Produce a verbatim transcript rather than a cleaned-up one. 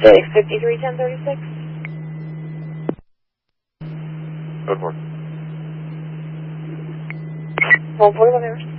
Say fifty-three ten thirty-six. Code four. One forty-one hours.